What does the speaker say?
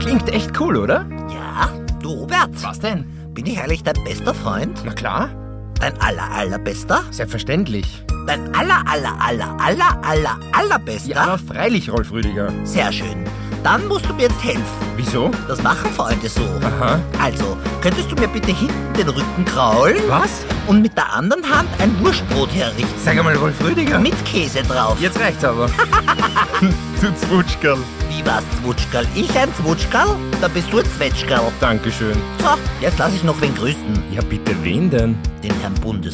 Klingt echt cool, oder? Ja, du Robert. Was denn? Bin ich eigentlich dein bester Freund? Na klar, Dein allerbester? selbstverständlich. Dein allerbester? Ja, aber freilich, Rolf Rüdiger. Sehr schön. Dann musst du mir jetzt helfen. Wieso? Das machen Freunde so. Aha. Also, könntest du mir bitte hinten den Rücken kraulen Was? und mit der anderen Hand ein Wurstbrot herrichten? Sag einmal, Rolf Rüdiger. Mit Käse drauf. Jetzt reicht's aber. Du Zwutschkerl. Wie war's, Zwutschkerl? Ich ein Zwutschkerl? Da bist du ein Zwetschgerl. Dankeschön. So, jetzt lass ich noch wen grüßen. Ja, bitte, wen denn? Den Herrn